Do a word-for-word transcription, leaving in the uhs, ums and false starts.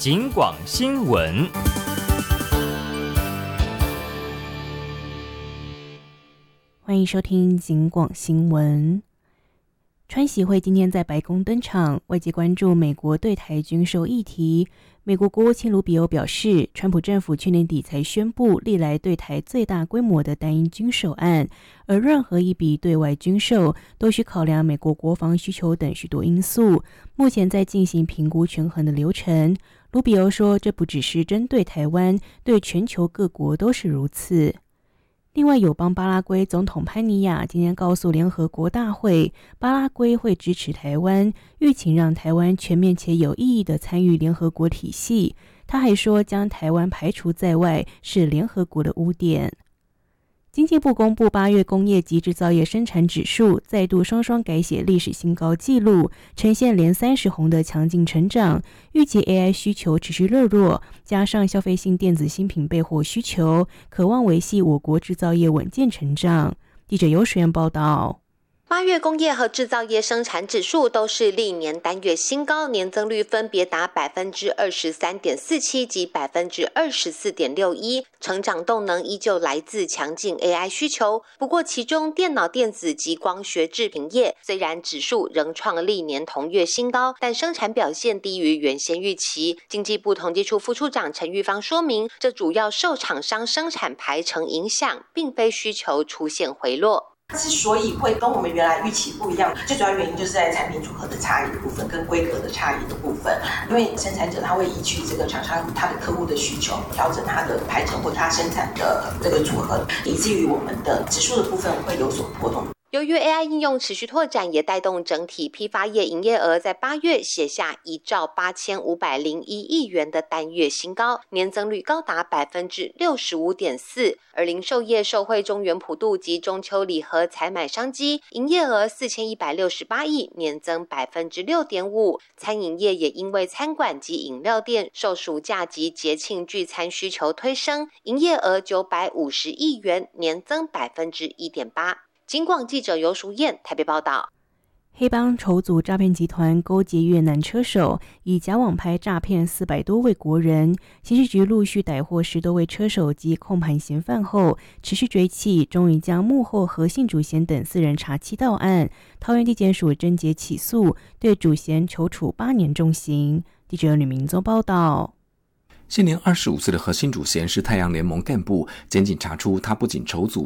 警广新闻。 欢迎收听警广新闻。川习会今天在白宫登场，外界关注美国对台军售议题。美国国务卿卢比欧表示，川普政府去年底才宣布历来对台最大规模的单一军售案，而任何一笔对外军售都需考量美国国防需求等许多因素，目前在进行评估权衡的流程。卢比欧说，这不只是针对台湾，对全球各国都是如此。另外，友邦巴拉圭总统潘尼亚今天告诉联合国大会，巴拉圭会支持台湾，欲请让台湾全面且有意义地参与联合国体系。他还说，将台湾排除在外是联合国的污点。经济部公布八月工业及制造业生产指数再度双双改写历史新高纪录，呈现连三十红的强劲成长。预计 A I 需求持续热络，加上消费性电子新品备货需求，可望维系我国制造业稳健成长。记者尤水燕报道。 八月工业和制造业生产指数都是历年单月新高，年增率分别达 百分之二十三点四七 及 百分之二十四点六一， 成长动能依旧来自强劲 A I 需求。不过其中电脑电子及光学制品业虽然指数仍创历年同月新高，但生产表现低于原先预期。经济部统计处副处长陈玉芳说明，这主要受厂商生产排程影响，并非需求出现回落。 之所以会跟我们原来预期不一样，最主要原因就是在产品组合的差异的部分跟规格的差异的部分。因为生产者他会依据这个厂商他的客户的需求，调整他的排程或他生产的这个组合，以至于我们的指数的部分会有所波动。 由于 A I 应用持续拓展，也带动整体批发业营业额在八月写下一兆八千五百零一亿元的单月新高，年增率高达 百分之六十五点四。而零售业受惠中元普渡及中秋礼盒采买商机，营业额四千一百六十八亿，年增 百分之六点五。餐饮业也因为餐馆及饮料店受暑假及节庆聚餐需求推升，营业额九百五十亿元，年增 百分之一点八。警广记者游淑燕台北报道。 黑帮筹组诈骗集团勾结越南车手，以假网拍诈骗四百多位国人。刑事局陆续逮获十多位车手及控盘嫌犯后，持续追缉，终于将幕后何姓主嫌等四人查缉到案。桃园地检署侦结起诉，对主嫌求处八年重刑。记者吕明宗报道。 现年二十五岁的何姓主嫌是太阳联盟干部，检警查出他不仅筹组